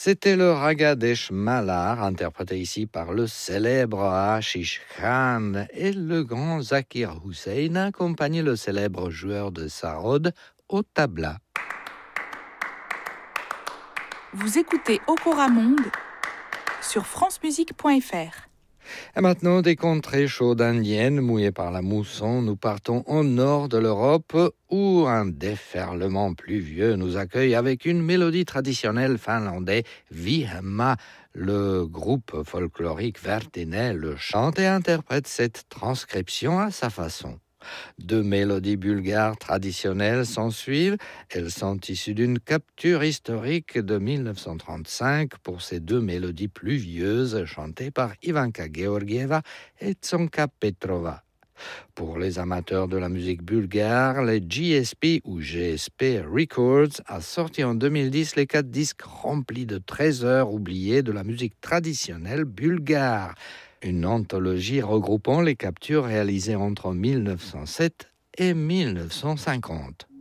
C'était le Raga Desh Malar, interprété ici par le célèbre Ashish Khan, et le grand Zakir Hussain accompagnait le célèbre joueur de sarod au tabla. Vous écoutez Okora Monde sur francemusique.fr. Et maintenant, des contrées chaudes indiennes mouillées par la mousson, nous partons au nord de l'Europe où un déferlement pluvieux nous accueille avec une mélodie traditionnelle finlandaise, Vihma. Le groupe folklorique Vertine le chante et interprète cette transcription à sa façon. Deux mélodies bulgares traditionnelles s'ensuivent. Elles sont issues d'une capture historique de 1935 pour ces deux mélodies pluvieuses chantées par Ivanka Georgieva et Tsonka Petrova. Pour les amateurs de la musique bulgare, les GSP ou GSP Records a sorti en 2010 les 4 disques remplis de trésors oubliés de la musique traditionnelle bulgare. Une anthologie regroupant les captures réalisées entre 1907 et 1950.